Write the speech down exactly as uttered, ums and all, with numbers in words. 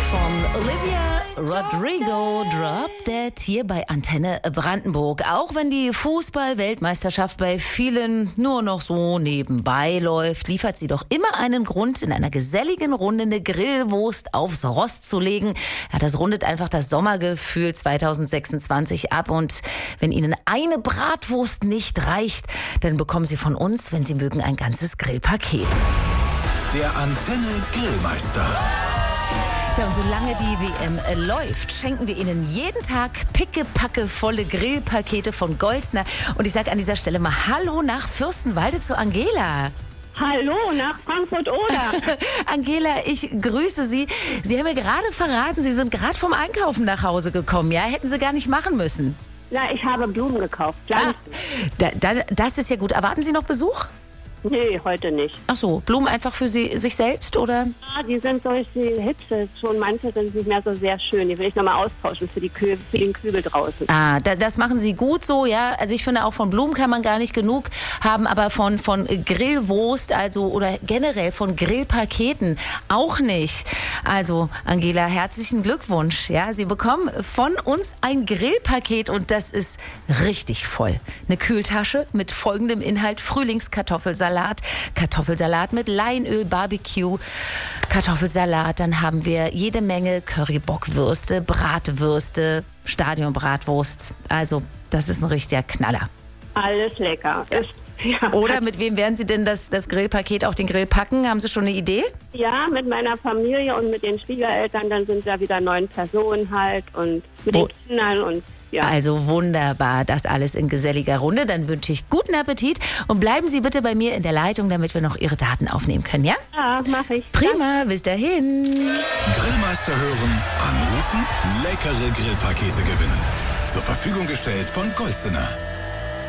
von Olivia Rodrigo, Drop Dead, hier bei Antenne Brandenburg. Auch wenn die Fußball-Weltmeisterschaft bei vielen nur noch so nebenbei läuft, liefert sie doch immer einen Grund, in einer geselligen Runde eine Grillwurst aufs Rost zu legen. Ja, das rundet einfach das Sommergefühl zwanzig sechsundzwanzig ab. Und wenn Ihnen eine Bratwurst nicht reicht, dann bekommen Sie von uns, wenn Sie mögen, ein ganzes Grillpaket. Der Antenne Grillmeister. Tja, und solange die W M läuft, schenken wir Ihnen jeden Tag pickepacke volle Grillpakete von Golsner. Und ich sage an dieser Stelle mal Hallo nach Fürstenwalde zu Angela. Hallo nach Frankfurt-Oder. Angela, ich grüße Sie. Sie haben mir gerade verraten, Sie sind gerade vom Einkaufen nach Hause gekommen. Ja, hätten Sie gar nicht machen müssen. Na, ich habe Blumen gekauft. Ah, da, da, das ist ja gut. Erwarten Sie noch Besuch? Nee, heute nicht. Ach so, Blumen einfach für Sie, sich selbst, oder? Ja, die sind solche Hipse. Schon manche sind nicht mehr so sehr schön. Die will ich nochmal austauschen für, die Kü für den Kübel draußen. Ah, da, das machen Sie gut so, ja. Also ich finde, auch von Blumen kann man gar nicht genug haben, aber von, von Grillwurst, also oder generell von Grillpaketen auch nicht. Also, Angela, herzlichen Glückwunsch. Ja, Sie bekommen von uns ein Grillpaket und das ist richtig voll. Eine Kühltasche mit folgendem Inhalt: Frühlingskartoffelsalat, Kartoffelsalat mit Leinöl, Barbecue, Kartoffelsalat. Dann haben wir jede Menge Currybockwürste, Bratwürste, Stadionbratwurst. Also das ist ein richtiger Knaller. Alles lecker. Ist, ja. Oder mit wem werden Sie denn das, das Grillpaket auf den Grill packen? Haben Sie schon eine Idee? Ja, mit meiner Familie und mit den Schwiegereltern. Dann sind ja wieder neun Personen halt und mit Wo? den Kindern und ja. Also wunderbar, das alles in geselliger Runde. Dann wünsche ich guten Appetit und bleiben Sie bitte bei mir in der Leitung, damit wir noch Ihre Daten aufnehmen können, ja? Ja, mache ich. Prima, bis dahin. Grillmeister hören, anrufen, leckere Grillpakete gewinnen. Zur Verfügung gestellt von Golsner.